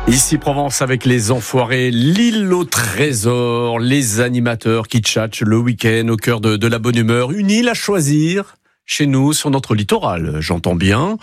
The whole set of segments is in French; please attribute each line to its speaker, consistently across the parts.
Speaker 1: Ici Provence avec les Enfoirés, l'île au trésor, les animateurs qui tchatchent le week-end au cœur de la bonne humeur. Une île à choisir chez nous, sur notre littoral, j'entends bien,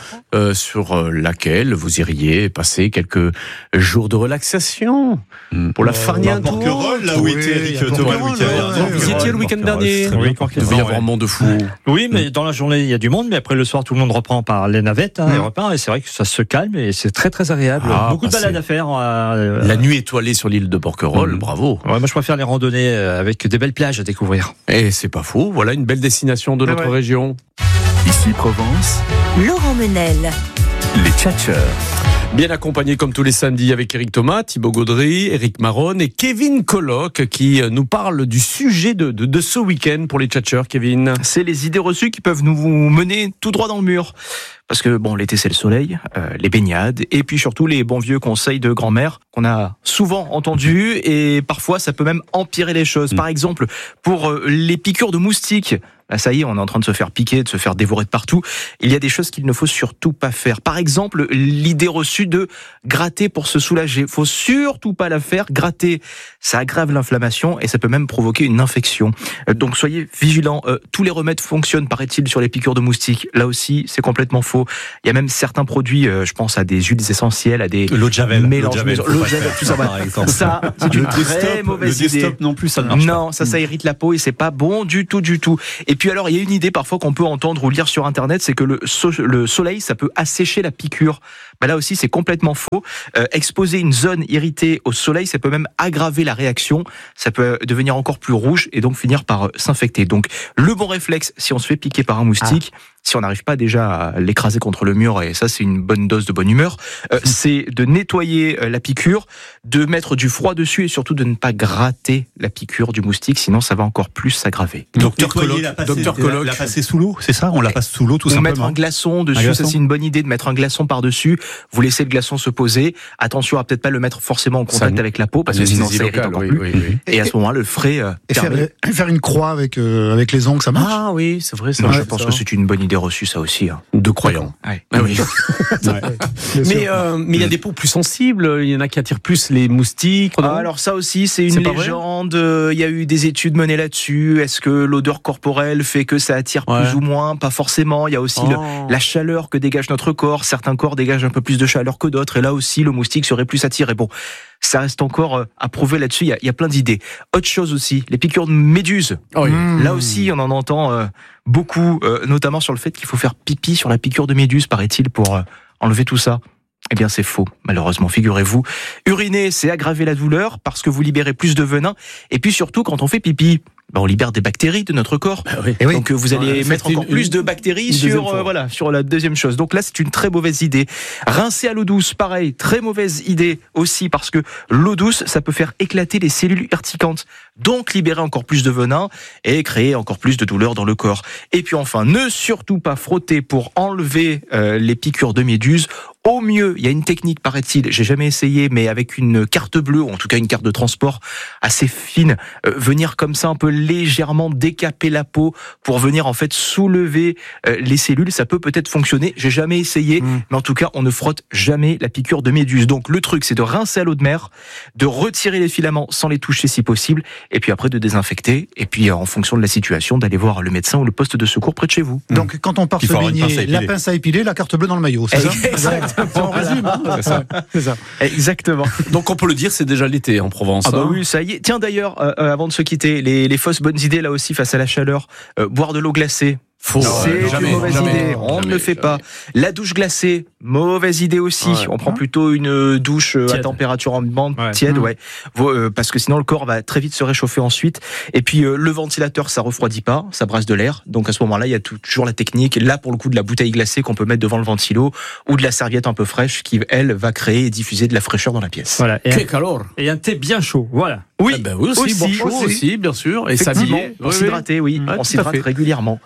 Speaker 1: sur laquelle vous iriez passer quelques jours de relaxation pour la farniente.
Speaker 2: Porquerolles, là où était Eric Thomas le week-end.
Speaker 1: Vous y étiez le week-end dernier.
Speaker 3: Oui,
Speaker 1: Il devait y avoir un monde fou.
Speaker 3: Oui, mais dans la journée, il y a du monde, mais après le soir, tout le monde reprend par les navettes, les repas, et c'est vrai que ça se calme et c'est très très agréable. Beaucoup de balades à faire.
Speaker 1: La nuit étoilée sur l'île de Porquerolles, bravo.
Speaker 3: Ouais, moi je préfère les randonnées avec des belles plages à découvrir.
Speaker 1: Et c'est pas faux, voilà une belle destination de notre région.
Speaker 4: Ici Provence,
Speaker 5: Laurent Menel.
Speaker 4: les tchatcheurs.
Speaker 1: Bien accompagné comme tous les samedis avec Eric Thomas, Thibaut Gaudry, Eric Maron et Kevin Colloque qui nous parle du sujet de ce week-end pour les tchatcheurs. Kevin.
Speaker 6: C'est les idées reçues qui peuvent nous mener tout droit dans le mur. Parce que bon, l'été c'est le soleil, les baignades, et puis surtout les bons vieux conseils de grand-mère qu'on a souvent entendus, et parfois ça peut même empirer les choses. Par exemple, pour les piqûres de moustiques, là, ça y est, on est en train de se faire piquer, de se faire dévorer de partout. Il y a des choses qu'il ne faut surtout pas faire. Par exemple, l'idée reçue de gratter pour se soulager. Faut surtout pas la faire. Gratter, ça aggrave l'inflammation et ça peut même provoquer une infection. Donc soyez vigilants. Tous les remèdes fonctionnent, paraît-il, sur les piqûres de moustiques. Là aussi, c'est complètement faux. Il y a même certains produits, je pense à des huiles essentielles, à des
Speaker 2: L'eau de Javel.
Speaker 6: mélanges, l'eau de Javel, tout ça. Ça, c'est une très mauvaise idée.
Speaker 2: Le Destop non plus, ça ne marche pas.
Speaker 6: Non, ça irrite la peau et c'est pas bon du tout. Et puis alors, il y a une idée parfois qu'on peut entendre ou lire sur Internet, c'est que le soleil, ça peut assécher la piqûre. Bah là aussi, c'est complètement faux. Exposer une zone irritée au soleil, ça peut même aggraver la réaction. Ça peut devenir encore plus rouge et donc finir par s'infecter. Donc, le bon réflexe, si on se fait piquer par un moustique, si on n'arrive pas déjà à l'écraser contre le mur, et ça c'est une bonne dose de bonne humeur, c'est de nettoyer la piqûre, de mettre du froid dessus et surtout de ne pas gratter la piqûre du moustique, sinon ça va encore plus s'aggraver.
Speaker 2: Docteur Colloque, la passer sous l'eau, c'est ça? On la passe sous l'eau tout simplement.
Speaker 6: Mettre un glaçon dessus, ça c'est une bonne idée de mettre un glaçon par-dessus. Vous laissez le glaçon se poser. Attention à peut-être pas le mettre forcément en contact avec la peau parce que sinon ça irrite encore plus. Oui. Et à ce moment-là, le frais
Speaker 7: faire une croix avec les ongles, ça marche?
Speaker 1: Ah oui, c'est vrai.
Speaker 6: Moi, je pense que c'est une bonne idée reçue, ça aussi.
Speaker 1: De croyants.
Speaker 6: Ouais.
Speaker 1: Ah oui. Mais il y a des peaux plus sensibles. Il y en a qui attirent plus les moustiques.
Speaker 6: Alors ça aussi, c'est une légende. Il y a eu des études menées là-dessus. Est-ce que l'odeur corporelle fait que ça attire plus ou moins? Pas forcément. Il y a aussi la chaleur que dégage notre corps. Certains corps dégagent un peu plus de chaleur que d'autres. Et là aussi, le moustique serait plus attiré. Bon, ça reste encore à prouver là-dessus. Il y a plein d'idées. Autre chose aussi, les piqûres de méduses. Là aussi, on en entend beaucoup, notamment sur le fait qu'il faut faire pipi sur la piqûre de méduse, paraît-il, pour enlever tout ça. Eh bien, c'est faux, malheureusement, figurez-vous. Uriner, c'est aggraver la douleur parce que vous libérez plus de venin. Et puis surtout, quand on fait pipi, on libère des bactéries de notre corps. Donc vous allez mettre encore plus de bactéries sur la deuxième chose. Donc là, c'est une très mauvaise idée. Rincer à l'eau douce, pareil, très mauvaise idée aussi parce que l'eau douce, ça peut faire éclater les cellules urticantes. Donc libérer encore plus de venin et créer encore plus de douleur dans le corps. Et puis enfin, ne surtout pas frotter pour enlever les piqûres de méduses. Au mieux, il y a une technique, paraît-il, j'ai jamais essayé, mais avec une carte bleue, ou en tout cas une carte de transport assez fine, venir comme ça un peu légèrement décaper la peau pour venir en fait soulever les cellules, ça peut peut-être fonctionner. J'ai jamais essayé, mais en tout cas, on ne frotte jamais la piqûre de méduse. Donc le truc, c'est de rincer à l'eau de mer, de retirer les filaments sans les toucher si possible, et puis après de désinfecter, et puis en fonction de la situation, d'aller voir le médecin ou le poste de secours près de chez vous.
Speaker 7: Donc quand on part se baigner, la pince à épiler, la carte bleue dans le maillot, c'est ça?
Speaker 1: Exactement.
Speaker 7: On résume,
Speaker 1: c'est ça.
Speaker 6: Exactement.
Speaker 1: Donc on peut le dire, c'est déjà l'été en Provence.
Speaker 6: Ah bah oui, ça y est. Tiens d'ailleurs, avant de se quitter, les fausses bonnes idées là aussi face à la chaleur, boire de l'eau glacée.
Speaker 1: Faux.
Speaker 6: C'est une mauvaise idée. On ne le fait pas. La douche glacée, mauvaise idée aussi. On prend plutôt une douche à température ambiante, tiède, parce que sinon le corps va très vite se réchauffer ensuite. Et puis le ventilateur, ça refroidit pas, ça brasse de l'air. Donc à ce moment-là, il y a toujours la technique. Là, pour le coup, de la bouteille glacée qu'on peut mettre devant le ventilo ou de la serviette un peu fraîche qui, elle, va créer et diffuser de la fraîcheur dans la pièce.
Speaker 3: Voilà.
Speaker 8: Et un thé bien chaud. Voilà.
Speaker 1: Oui, aussi, bon chaud aussi, bien sûr. Et
Speaker 6: s'habiller,
Speaker 1: on
Speaker 6: s'hydrater, on s'hydrate régulièrement.
Speaker 1: Bon, allez.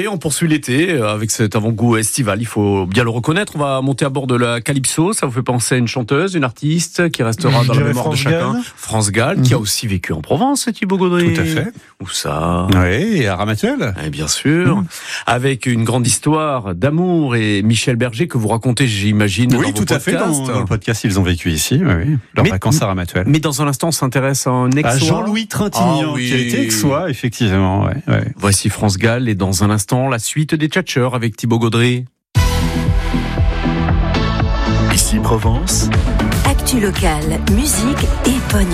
Speaker 1: Allez, on poursuit l'été avec cet avant-goût estival, il faut bien le reconnaître. On va monter à bord de la Calypso, ça vous fait penser à une chanteuse, une artiste qui restera dans la mémoire de chacun. France Gall, qui a aussi vécu en Provence, Thibaut Gaudry.
Speaker 2: Tout à fait.
Speaker 1: Où ça?
Speaker 2: Oui, à Ramatuelle.
Speaker 1: Bien sûr. Avec une grande histoire d'amour et Michel Berger que vous racontez, j'imagine, dans vos podcasts.
Speaker 2: Oui, tout à fait. Dans le podcast, ils ont vécu ici, leurs vacances à Ramatuelle.
Speaker 1: Mais dans un instant, on s'intéresse à un ex-oie.
Speaker 2: À Jean-Louis Trintignant, qui a été ex-oie, effectivement. Ouais.
Speaker 1: Voici France Gall et dans un instant, la suite des Tchatcheurs avec Thibaut Gaudry.
Speaker 4: Ici Provence.
Speaker 5: Actu locale, musique et pognon.